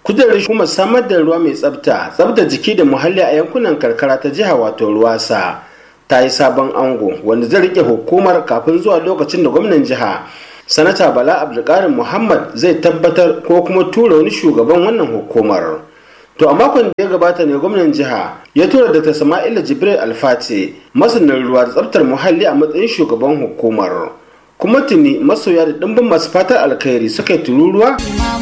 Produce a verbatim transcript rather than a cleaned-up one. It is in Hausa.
kujerar hukumar samar da ruwa mai tsafta tsafta jiki da muhalli a yankunan karkara ta jiha wato ruwasa ta yi sabon ango wanda zai rike hukumar kafin zuwa lokacin da gwamnan jiha sanata bala abdulkarim muhammad zai tabbatar ko kuma tura wani shugaban wannan hukumar. To a makon da ya gabata ne gwamnan jiha ya tura da Sama'ila Jibril Alfate masanin ruwa da tsaftar muhalli a matsayin shugaban hukumar. Kuma tuni masoya da ɗimbin masu fatar alkhairi suka yi tururuwa